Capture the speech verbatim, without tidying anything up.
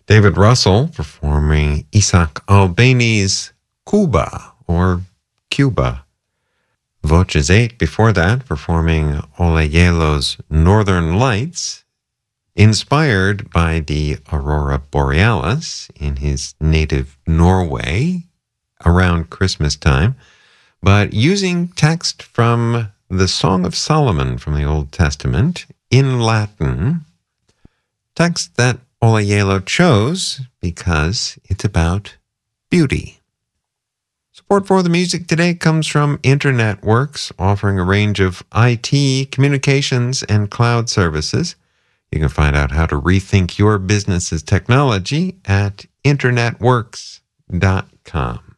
David Russell performing Isaac Albeni's Cuba or Cuba. Voces eight before that performing Ola Yelo's Northern Lights, inspired by the Aurora Borealis in his native Norway around Christmas time, but using text from the Song of Solomon from the Old Testament in Latin, text that Ola Yelo chose because it's about beauty. Support for the music today comes from Internet Works, offering a range of I T, communications, and cloud services. You can find out how to rethink your business's technology at internet works dot com.